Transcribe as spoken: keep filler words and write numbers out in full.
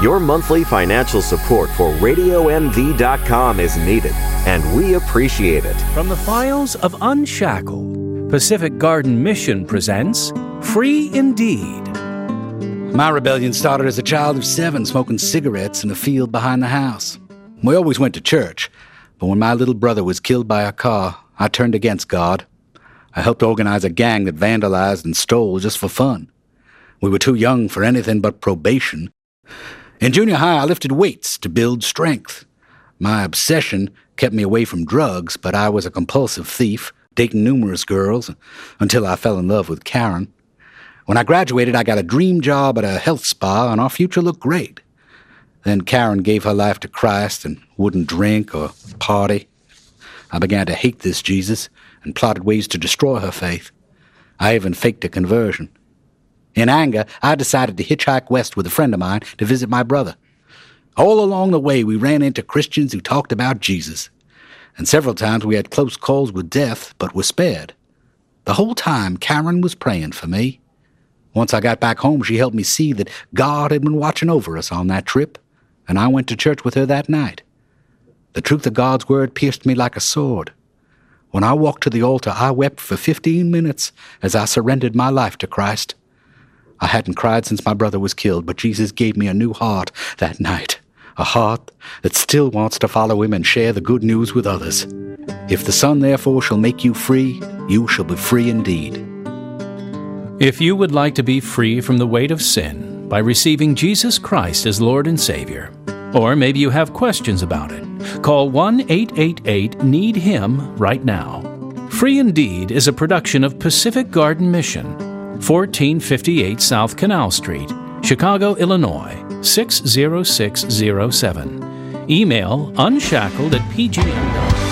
Your monthly financial support for radio m v dot com is needed, and we appreciate it. From the files of Unshackled, Pacific Garden Mission presents Free Indeed. My rebellion started as a child of seven, smoking cigarettes in a field behind the house. We always went to church, but when my little brother was killed by a car, I turned against God. I helped organize a gang that vandalized and stole just for fun. We were too young for anything but probation. In junior high, I lifted weights to build strength. My obsession kept me away from drugs, but I was a compulsive thief, dating numerous girls, until I fell in love with Karen. When I graduated, I got a dream job at a health spa, and our future looked great. Then Karen gave her life to Christ and wouldn't drink or party. I began to hate this Jesus and plotted ways to destroy her faith. I even faked a conversion. In anger, I decided to hitchhike west with a friend of mine to visit my brother. All along the way, we ran into Christians who talked about Jesus. And several times we had close calls with death, but were spared. The whole time, Karen was praying for me. Once I got back home, she helped me see that God had been watching over us on that trip, and I went to church with her that night. The truth of God's word pierced me like a sword. When I walked to the altar, I wept for fifteen minutes as I surrendered my life to Christ. I hadn't cried since my brother was killed, but Jesus gave me a new heart that night, a heart that still wants to follow him and share the good news with others. If the Son therefore shall make you free, you shall be free indeed. If you would like to be free from the weight of sin by receiving Jesus Christ as Lord and Savior, or maybe you have questions about it, call one eight eight eight need him right now. Free Indeed is a production of Pacific Garden Mission, fourteen fifty-eight South Canal Street, Chicago, Illinois, six zero six zero seven. Email unshackled at p g m dot com.